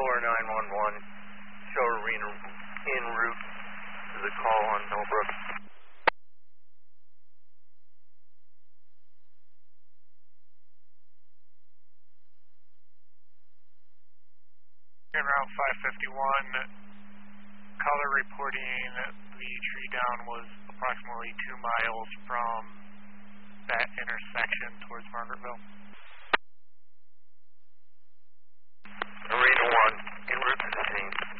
Lower 911, show Arena en route to the call on Millbrook. En route 551, caller reporting the tree down was approximately 2 miles from that intersection towards Margaretville.